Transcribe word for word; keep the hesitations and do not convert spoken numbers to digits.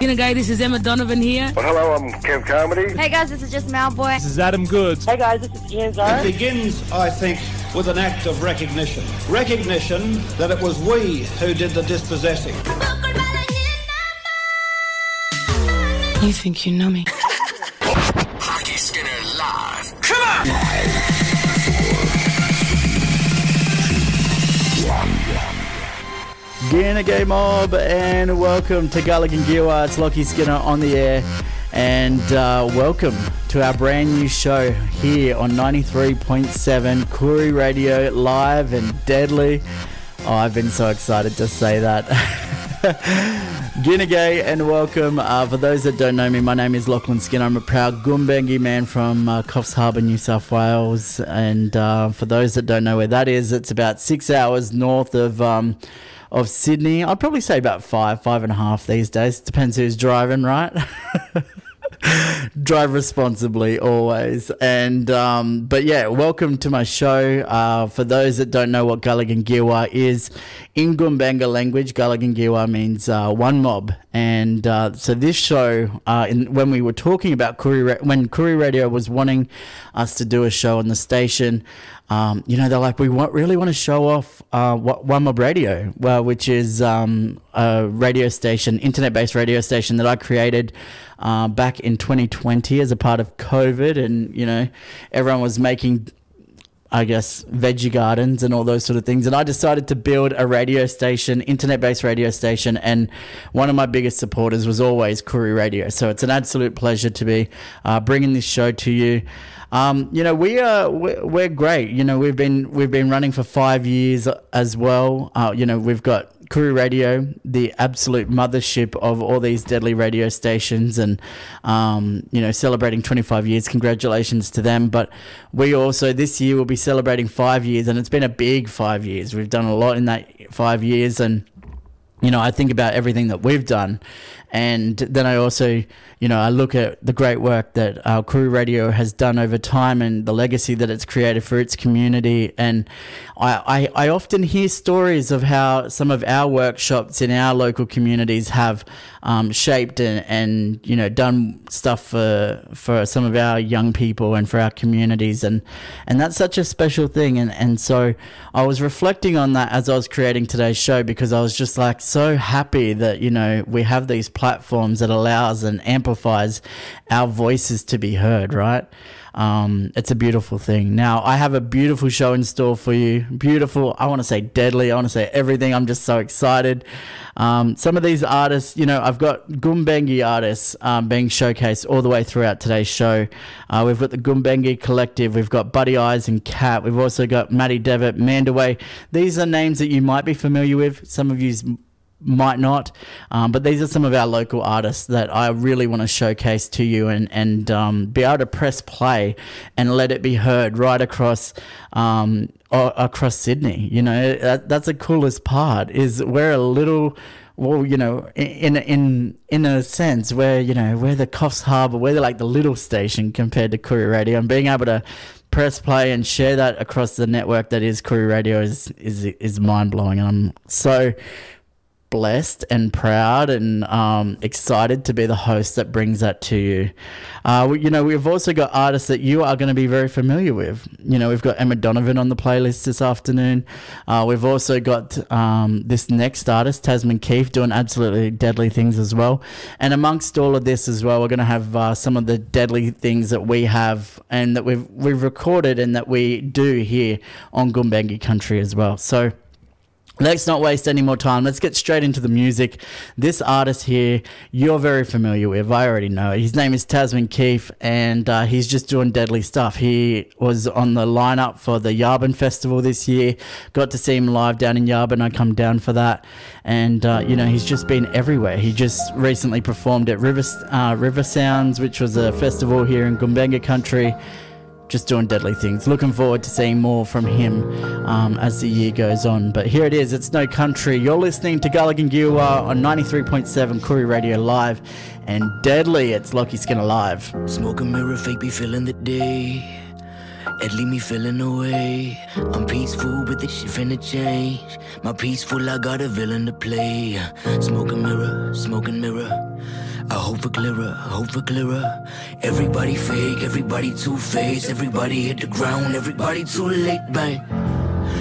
G'day guys, this is Emma Donovan here. Well, hello, I'm Kev Carmody. Hey guys, this is just Malboy. This is Adam Goods. Hey guys, this is Ian Zara. It begins, I think, with an act of recognition. Recognition that it was we who did the dispossessing. You think you know me? Lockie Skinner live. Come on! G'day mob, and welcome to Gulligan Giwa. It's Lockie Skinner on the air, and uh, welcome to our brand new show here on ninety-three point seven Koori Radio, live and deadly. Oh, I've been so excited to say that. G'day and welcome. Uh, for those that don't know me, my name is Lachlan Skinner. I'm a proud Gumbaynggirr man from uh, Coffs Harbour, New South Wales, and uh, for those that don't know where that is, it's about six hours north of um, of Sydney. I'd probably say about five, five and a half these days. Depends who's driving, right? Drive responsibly always. And um, but yeah, welcome to my show. Uh, for those that don't know what Gulligan Giwa is, in Gumbaynggirr language, Gulligan Giwa means uh, one mob. And uh, so this show, uh, in, when we were talking about Koori, Ra- when Koori Radio was wanting us to do a show on the station, um, you know, they're like, we want, really want to show off uh, One Mob Radio, well, which is um, a radio station, internet-based radio station that I created uh, back in twenty twenty as a part of COVID. And, you know, everyone was making, I guess, veggie gardens and all those sort of things. And I decided to build a radio station, internet-based radio station, and one of my biggest supporters was always Koori Radio. So it's an absolute pleasure to be uh, bringing this show to you. Um, you know, we are we're, we're great. You know, we've been we've been running for five years as well. Uh, you know, we've got Koori Radio, the absolute mothership of all these deadly radio stations, and um, you know, celebrating twenty-five years. Congratulations to them. But we also this year will be celebrating five years, and it's been a big five years. We've done a lot in that five years, and you know, I think about everything that we've done, and then I also, you know, I look at the great work that our Koori Radio has done over time and the legacy that it's created for its community. And I, I, I often hear stories of how some of our workshops in our local communities have um, shaped and, and, you know, done stuff for for some of our young people and for our communities. And, and that's such a special thing. And, and so I was reflecting on that as I was creating today's show, because I was just like so happy that, you know, we have these platforms that allows and amplifies our voices to be heard, right? Um, it's a beautiful thing. Now, I have a beautiful show in store for you. Beautiful. I want to say deadly. I want to say everything. I'm just so excited. Um, some of these artists, you know, I've got Gumbaynggirr artists um, being showcased all the way throughout today's show. Uh, we've got the Gumbaynggirr Collective. We've got Buddy Eyes and Cat. We've also got Matty Devitt, Mandaway. These are names that you might be familiar with. Some of you's might not, um, but these are some of our local artists that I really want to showcase to you and, and um, be able to press play and let it be heard right across um, o- across Sydney. You know, that, that's the coolest part, is we're a little, well, you know, in in in a sense, we're, you know, we're the Coffs Harbour, we're like the little station compared to Koori Radio, and being able to press play and share that across the network that is Koori Radio is is is mind-blowing. And I'm so blessed and proud and um, excited to be the host that brings that to you. Uh, we, you know, we've also got artists that you are going to be very familiar with. You know, we've got Emma Donovan on the playlist this afternoon. Uh, we've also got um, this next artist, Tasman Keefe, doing absolutely deadly things as well. And amongst all of this as well, we're going to have uh, some of the deadly things that we have and that we've we've recorded and that we do here on Gumbaynggirr country as well. So let's not waste any more time. Let's get straight into the music. This artist here, you're very familiar with. I already know. His name is Tasman Keefe, and uh, he's just doing deadly stuff. He was on the lineup for the Yarbin Festival this year. Got to see him live down in Yarbin. I come down for that. And, uh, you know, he's just been everywhere. He just recently performed at River, uh, River Sounds, which was a festival here in Gumbaynggirr country. Just doing deadly things. Looking forward to seeing more from him um, as the year goes on. But here it is. It's No Country. You're listening to Gulligan Giwa on ninety-three point seven Koori Radio Live. And deadly, it's Lockie Skinner Live. Smoke a mirror, fake be feeling the day. It leave me feeling away. I'm peaceful, but this shit finna change. My peaceful, I got a villain to play. Smoke a mirror, smoke a mirror. I hope for clearer, hope for clearer. Everybody fake, everybody two-faced, everybody hit the ground, everybody too late, bang.